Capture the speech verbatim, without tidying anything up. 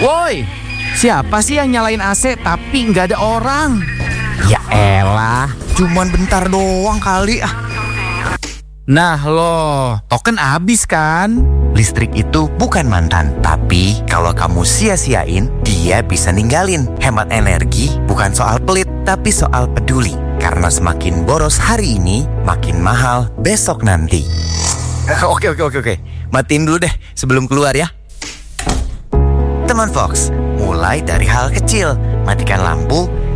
Woi, siapa sih yang nyalain A C tapi nggak ada orang? Ya elah, cuman bentar doang kali ah. Nah lo, token habis kan? Listrik itu bukan mantan, tapi kalau kamu sia-siain, dia bisa ninggalin. Hemat energi bukan soal pelit, tapi soal peduli. Karena semakin boros hari ini, makin mahal besok nanti. Oke, oke, oke, oke. Matiin dulu deh sebelum keluar ya. Teman Fox, mulai dari hal kecil. Matikan lampu,